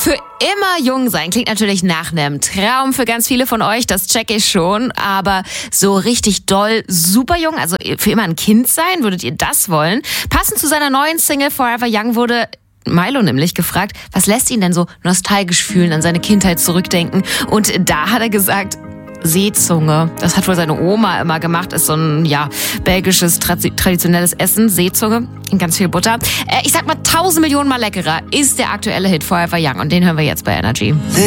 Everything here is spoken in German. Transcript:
Für immer jung sein klingt natürlich nach einem Traum für ganz viele von euch, das check ich schon. Aber so richtig doll super jung, also für immer ein Kind sein, würdet ihr das wollen? Passend zu seiner neuen Single Forever Young wurde Milo nämlich gefragt, was lässt ihn denn so nostalgisch fühlen, an seine Kindheit zurückdenken. Und da hat er gesagt, Seezunge. Das hat wohl seine Oma immer gemacht. Ist so ein, belgisches traditionelles Essen. Seezunge in ganz viel Butter. Ich sag mal 1000 Millionen Mal leckerer ist der aktuelle Hit Forever Young. Und den hören wir jetzt bei Energy.